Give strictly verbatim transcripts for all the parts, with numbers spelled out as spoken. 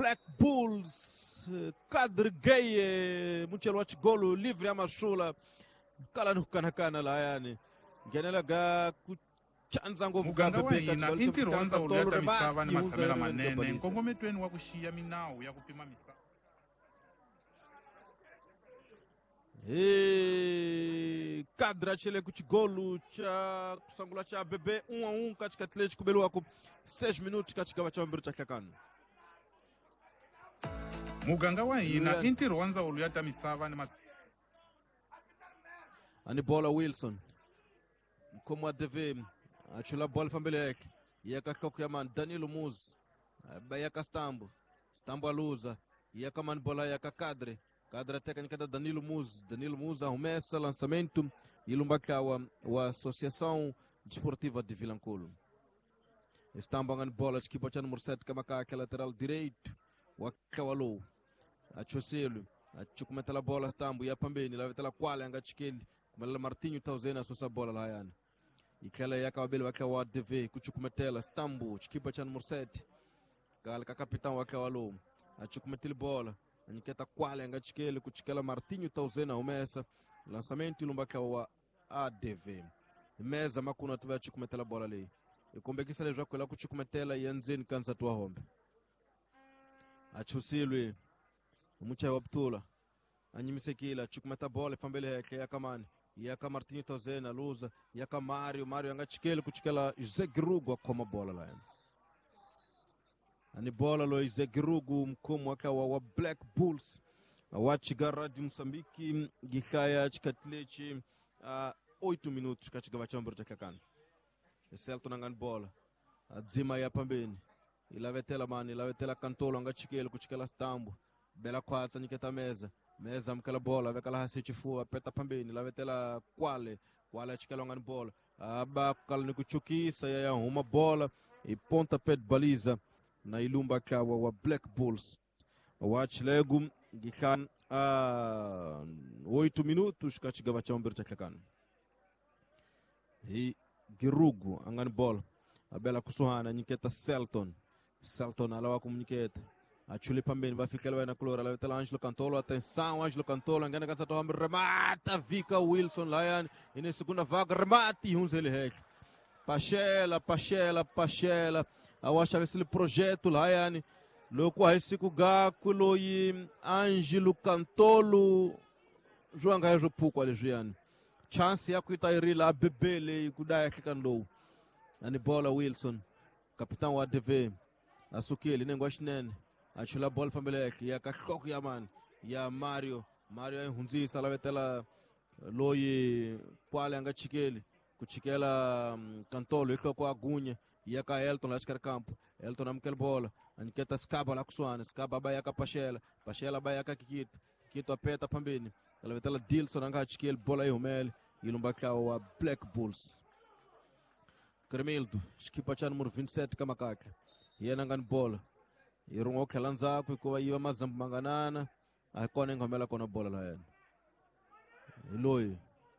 Black Bulls Kadri Gaye Muchel watch golu livre ama shula kala nukanakana la yani ngenela ga kuchanza ngovu ga bebeka ina inti Rwanda uliata misava ni matsamela manene nkongometweni wa kushia minau ya kupima misava. E Kadra chele kuchigolu cha kusangula cha bebe um a um katika Atlético Belo wako seis minutos katika wachambiro cha kakano. Muganga wa ina inti Rwanda uliata misava ni matsamela ani bola Wilson mkomo wa Deve achula bola fambele yake yaka koko ya man Danilo Muz bayaka Stambo Stambo aluza yaka man bola yaka Kadre Kadre técnica da Danilo Muz Danilo Muz arremessa lançamento e Lumbakawa wa Associação Desportiva de Vilanculo Stambo ngan bola de equipa número sete kama ka lateral direito wa Kawalo achoselo achukumeta la bola Stambo ya pambeni la vetela kwale anga chikeli Mala Martinho tauzena sosa bola lá yani. Ikela yaka wabele waka wa D V kuchukumetela Stambo chikipa cha número sete. Gal ka capitão waka walo. Achukumetele bola. Aniketa kwale anga chikele kuchikela Martinho tauzena umesa. Lançamento lumbaka wa A D V. Meza makuna tuva chukumetela bola le. Ikombekisa le jwako la kuchukumetela yanzeni kansa tuwa hombe. Achusilwe. Mucha wabtula. Anyimisekila chukumeta bola fambele yake yaka mani. Yaka Martinho tauzena luza. Yaka Mario. Mario anga chikele kuchikela José Girugo akoma bola la yani. Ani bola lo José Girugo mkomo waka wa, wa Black Bulls. Wachigara di Mosambiki. Gikaya chikatlechi. Uh, oito minutos katika wachambiro cha kakani. Celto nangan bola. Adzima ya pambeni. Ilavetela mani. Ilavetela Cantolo anga chikele kuchikela Stambo. Bela kwatsa niketa meza. Meza mkala bola, vekala hasiti fua, peta pambeni, la vetela kwale, kwale chikela ngani bola. Aba kala ni kuchukisa ya uma bola, e ponta pet baliza, na ilumba kawa wa Black Bulls. Watch legu, gikan, uh, oito minutos, kachiga wachambiro cha kakani. Hi Girugo, angani bola, abela kusuhana, niketa Celton. Celton alawa kumniketa. Achuli pambeni vai ficar lá na clora, lá está Ângelo Cantolo, atenção Ângelo Cantolo, engana que está remata, fica Wilson Lion, e na segunda vaga remate, uns ele rege. Pachela, Pachela, Pachela, eu acho que esse projeto Lion, louco a esse cugaculo e Ângelo Cantolo, João Gaio pouco ali Juliano. Chance ya kuitairi lá bebele e kudai kikando. Ani bola Wilson, capitão A D V, asukeli nengosh nene. Achula bola fambeleke ya kakoko ya man ya Mario Mario hunzi salavetela loyi kwale anga chikeli kuchikela um, Cantolo iko kwa agunya ya ka Elton la chikar campo Elton amkel bola aniketa Skaba la kuswana Skaba ba ya ka Pachela Pachela ba ya ka Kikito Kikito apeta pambeni salavetela Dilson anga chikeli bola yomel ilumbaka wa Black Bulls Cremildo equipa cha número vinte e sete kama kaka yena ngan bola Irungo kelanza kuiko iwa mazambu manganana akone ngomela kona bola la yani Iloi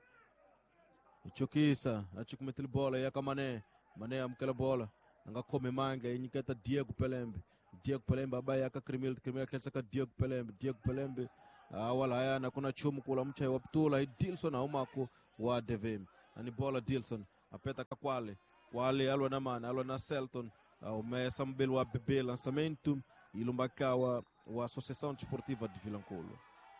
Ichukisa achikumetili bola yaka Mane Mane amkela bola Nanga kome manga inyiketa Diego Pelembe Diego Pelembe abaya yaka Cremildo Cremildo kelsaka Diego Pelembe Diego Pelembe awala yana kuna chumu kula mchai waptula Dilson na umako wa Devem ani bola Dilson apeta kakwale Kwale alwa na mana alwa na Celton Umessa mbele wa bebê lançamento e lumbaka wa, wa Associação Desportiva de Vilanculo.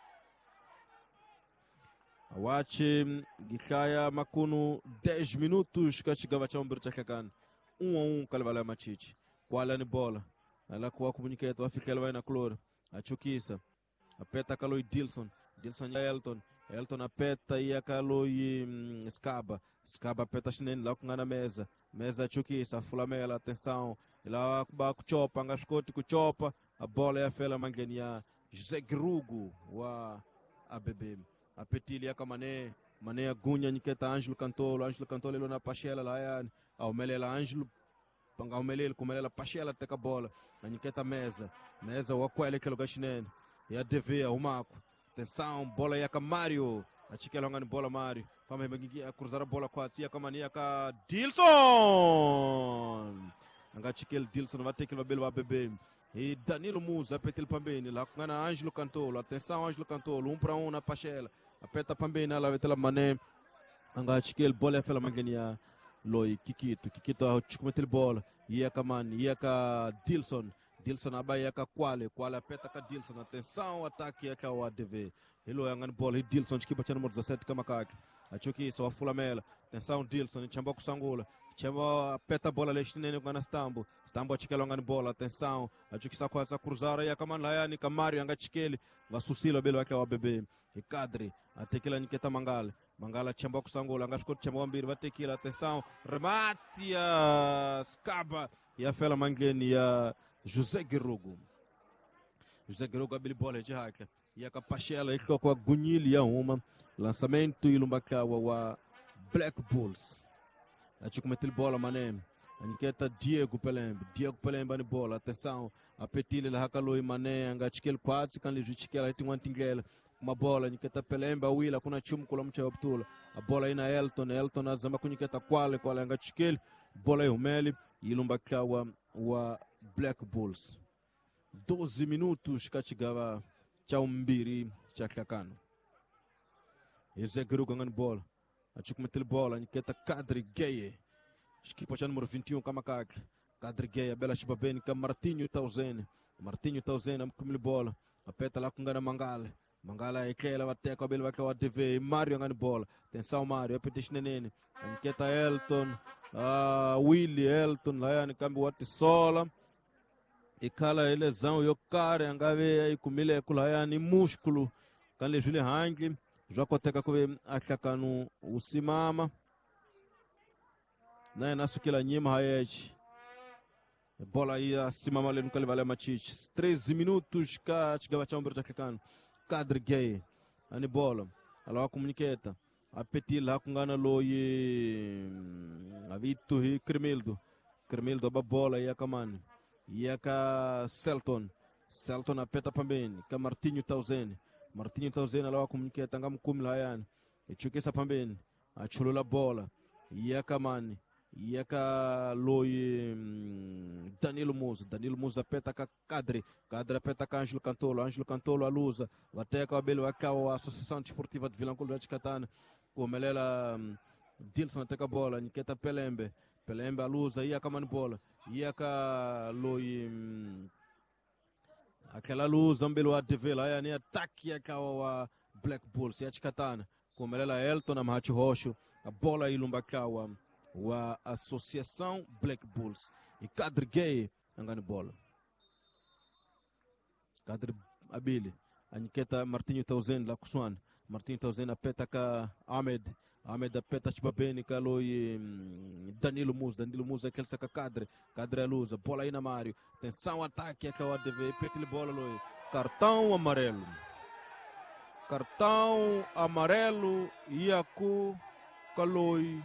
Awache gikaya makunu dez minutos katika wachambiro cha kakani. Um a um kalvala machichi. Kwala ni bola. Ala kwa komuniketa wafikela wa na cloro. Achukisa. Apeta kaloi Dilson. Dilson ya Elton. Elton apeta ya kaloi um, Skaba. Skaba apeta shineni la kungana meza. Meza chukisa, Fulamela, atenção. Ela vai kuchopa, angashkoti kuchopa. A bola é a fela mangeni ya José Girugo wa A B B. A petili ya Mané, Mané agunya niketa Ângelo Cantolo, Ângelo Cantolo ele na Pachela lá ya. Ao melela Ângelo, panga ao melele kumelela Pachela teka bola. A niketa meza, meza wa kwele kelo gashinene. Ya D V o Marco. Atenção, bola ya Mario. A chikela ngani bola Mario. Fama a cruzar a bola quase ia Kamania ka Dilson anga chikele Dilson vai ter que vai bebê e Danilo Musa apetil pambeni lá com Ana Ângelo Cantolo, atenção Ângelo Cantolo, um para um na Pachela, apeta pambeni lá vai ter lá mané anga chikele bola fela mangenia loi Kikito Kikito a chukumetel bola ia kaman ia ka Dilson Dilson abai ia ka Kwale Kwale apeta ka Dilson, atenção ataque ia ka o A D V ilo angan bola e Dilson chikipa chano dezessete kama kaki achuki so Fulamela, atenção Dilson chamba kusangula chamba apeta bola lestinene ngana Stambo Stambo chikelo ngani bola, atenção achuki sa kwa cruzara ia kaman la yani Kamario anga chikeli va susilo belo yake wa bebe e Kadri atekela niketa Mangala Mangala chamba kusangula anga shkot chamba mbiri va tekela, atenção remate ya Skaba ya fela mangeni ya José Guerrugo José Guerrugo abili bola de haka ia ka Pachela iko kwa Gunyili ya uma lançamento ilumbakawa wa Black Bulls achukumetel bola manem aniketa Diego Pelembe Diego Pelembe ni bola, atenção apetile la hakaloi mané anga chikel quatro kan li chikela itingwan tingela uma bola niketa Pelembe wila kuna chumu kula mcha optula a bola ina Elton Elton azama kuniketa Kwale Kwale anga chikel bola yumeli ilumbakawa wa Black Bulls doze minutos kachigava chao mbiri cha kakano José Guerrugo ngani bola achukumetel bola niketa Kadri Gaye equipa já número vinte e um kama kaki Kadri Gaye bela shibabeni ka Martinho Tauzene Martinho Tauzene amkumili bola apeta lá com ngana Mangala Mangala ekela wateka bela waka wa D V Mario ngani bola, atenção Mario apetish nenene niketa Elton uh, Willie Elton lá yani kambi wati sola ikala elezão yo cara angave aí kumile kula yani músculo kanle jule hangi jwakoteka kube atlakanu usimama naye nasukila nyima hayeji bola ia simama lenu kale vale machichi treze minutos ka chigava cha umbero taklikano Kadri Gaye ani bola alawa comunicata apetil ha kungana loye avitu hi Cremildo Cremildo ba bola ia kamani ia ka Selton Selton apeta pambeni ka Martinho Tauzene Martinho Tauzene alawa comunicata ngam kumla yani echukesa pambeni achulula bola ia kamani ia ka loye Danilo Musa Danilo Musa apeta ka Kadri Kadri apeta ka Ângelo Cantolo Ângelo Cantolo alusa vateca abelo aka a Associação Desportiva de Vilanculo de Catana como ela Dilson ateca bola niketa Pelembe Pelembe alusa ia ka man bola ia ka loye aquela luz ambelo a D V lá yani ataque aka wa Black Bulls ia Catana como ela Elton na Mahachi Roxo a bola ilumbakawa wa Associação Black Bulls e Kadri Gaye angani bola Kadri abili aniketa Martinho Tauzene la kuswan Martinho Tauzene apeta ka Ahmed Ahmed apeta chibabeni ka loye Danilo Musa Danilo Musa aquele saca Kadri Kadri alusa bola aí na Mario, atenção ataque que o A D V petile bola loye cartão amarelo cartão amarelo iaku kaloi.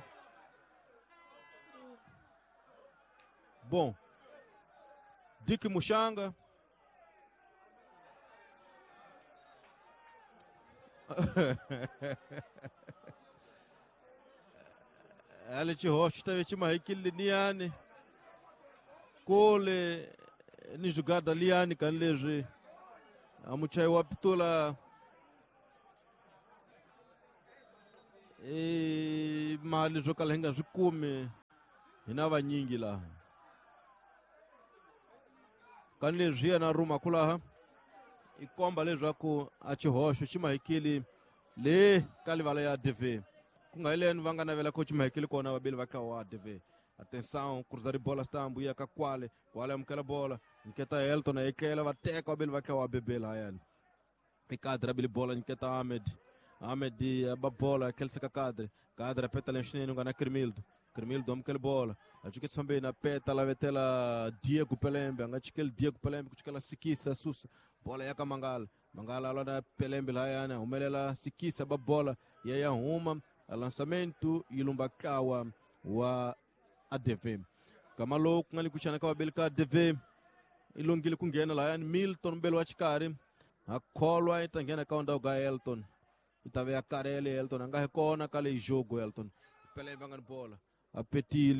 Bom, Dick Mushanga Alex Rocha teve uma equipe liane cole ni jogada liane kan leje amuchai wapitula e mali jokala henga jikume inava nyingi la kan lejia na ruma kulaha ikomba lejako achihosho chima hikili le kalivala ya D V kunga ile nvanga na vela coach mahikili kona wabili vaka wa D V atenção cruzar bola Stambo ia ka Kwale Kwale mkela bola niketa Elton na ikela vateka wabili vaka wa bebela yani ikadra bili bola niketa Ahmed Ahmed aba bola kelsa ka Kadri Kadri peta lenchine ngana Cremildo Cremildo mkela bola ajuke sambe na peta la vetela Diego Pelembe anga chikel Diego Pelembe kuchikela sikisa susa bola yaka Mangala Mangala alona Pelembe la yana umelela sikisa ba bola yaya uma lançamento ilumbakawa wa A D V kamalo kungali kuchana kwa belka D V ilungile kungena la yana Milton belo achikari akolwa itangena kaunda ga Elton itave akarele Elton anga kona kale jogo Elton Pelembe ngan bola apetili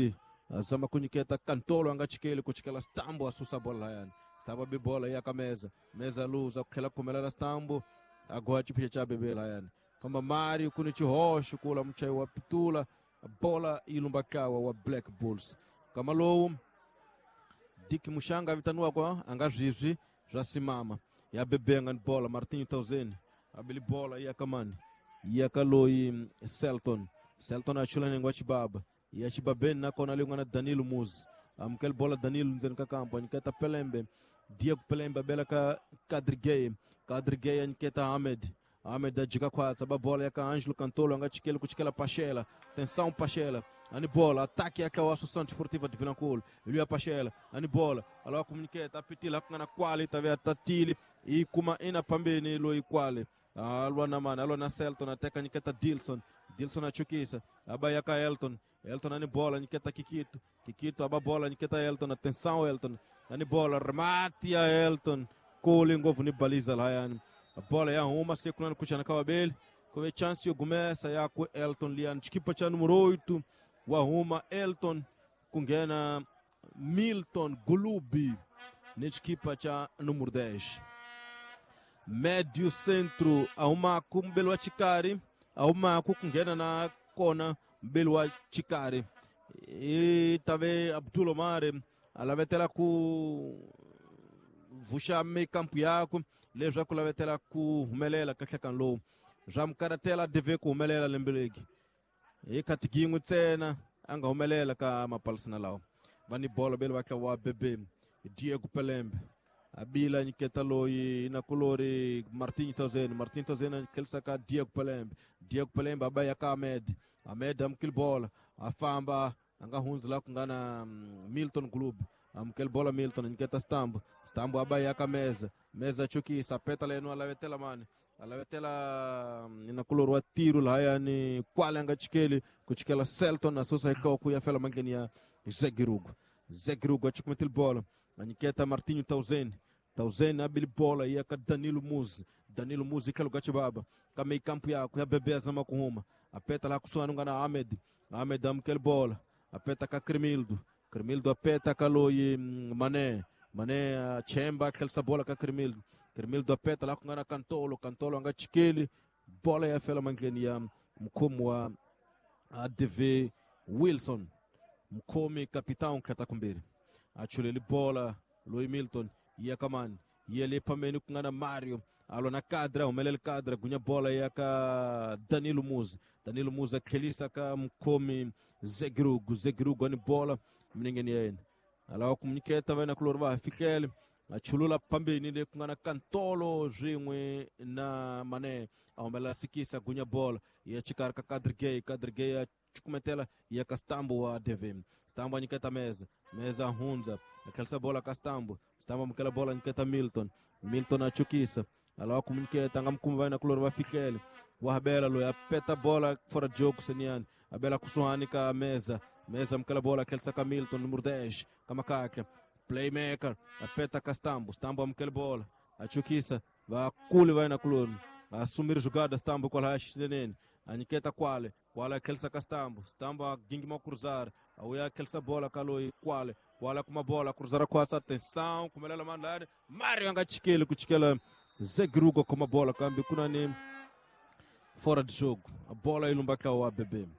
azama kunyiketa Kantolo angachikeli kuchikela Stambo asusa bola yani Stambo bibola ya kameza meza luza kukhela kumelela Stambo agwa chiphe cha bebela yani kama Mario kuni chihosho kula mchai wa Pitula bola ilumbakawa wa Black Bulls kama lowu Diki Mushanga vitanua kwa angazvizvi zvasimama ya bebenga ni bola Martinho Tauzeni abili bola ya kamani ya kaloi Selton Selton achula nengwa chibaba ya chibabeni na kona liungana Danilo Muz amkel bola Danilo nzeni kakampo niketa Pelembe Diego Pelembe bela ka Kadrigeye Kadrigeye niketa Ahmed Ahmed ajika kwa sababu bola ya ka Angelo Cantolo anga chikele kuchikela Pachela tensão Pachela ani bola ataque ya ka Associação Desportiva de Vilanculo Ilua Pachela ani bola alo comunicata apitila kuna kwali tave atatili e kuma ina pambeni lo ikwale alwa na mana alwa na Selton ateka niketa Dilson Dilson achukisa aba ya ka Elton Elton ani bola niketa Kikito Kikito aba bola niketa Elton atenção Elton ani bola remate ya Elton kule ngovu ni baliza la yani a bola ya uma sekuna kuchana kawabeli kwa chance yo gumesa ya ku Elton lian chikipa cha número oito wa uma Elton kungena Milton Gulubi ni chikipa cha número dez médio centro a uma kumbelo wa Chikari a uma kungena na kona mbelo wa Chikari e tave Abdul Omar alavetela ku vusha me campo yako lejwa kulavetela ku melela kakhakan lo jamkaratela deve ku melela lembelegi e katigingu tsena anga humelela ka mapalsina lao vani bola belo waka wa bebe Diego Pelembe abila niketa loyi na kolori Martinho Tauzeni Martinho Tauzeni kelsa ka Diego Pelembe Diego Pelembe abaya ka Ahmed Ahmed amkil bola afamba anga hunzla kungana um, Milton Club amkel bola Milton niketa Stambo Stambo abaya ka meza meza chukisa peta leno alavetela mani alavetela um, ina kolori wa tiro la yani kwale anga chikeli kuchikela Selton na sosa ikao kuya fela mangeni ya Zegirugo Zegirugo achikumetil bola aniketa Martinho Tauzeni Tauzeni abili bola ya ka Danilo Muz Danilo Muz ikalo gachibaba kama ikampu ya kuya bebeza makuhuma apeta la kuswana ngana Ahmed Ahmed amkel bola apeta ka Cremildo Cremildo apeta kaloyi Mané Mané uh, Chemba kelsa bola ka Cremildo Cremildo apeta la kungana Cantolo Cantolo anga chikeli bola ya fela mangeni ya mkomu wa A D V Wilson mkomi kapitão katakumbiri achuleli bola Louis Milton ya kamani yele pameni kungana Mario alo na kadra umelele kadra gunya bola ya ka Danilo Muz Danilo Muz akhelisa ka mkomi Zegirugo Zegirugo ani bola mningeni yena ala komuniketa vana kulorva fikele achulula pambeni le kungana Cantolo rimwe na Mané aumela sikisa gunya bola ya chikar ka Kadrigei Kadrigei chukumetela ya ka Stambo wa D V Stambo aniketa meza meza hunza akelsa bola ka Stambo Stambo mkela bola aniketa Milton Milton achukisa ala komuniketa ngamkumva vana kulorva fikele wahabela lo ya peta bola fora jogo senian abela kusuhani ka meza meza mkela bola kelsa ka Milton número dez kama kake playmaker apeta ka Stambo Stambo mkela bola achukisa va kule vai na kuloni assumir jogada Stambo kwa hash nene aniketa kwale kwale kelsa ka Stambo Stambo gingima cruzar auya kelsa bola kaloi kwale kwale kuma bola cruzar kwa atenção kumelela mandari Mario anga chikele kuchikela Zegirugo kuma bola kambi kuna ni fora de jogo a bola ilumbaka wa bebê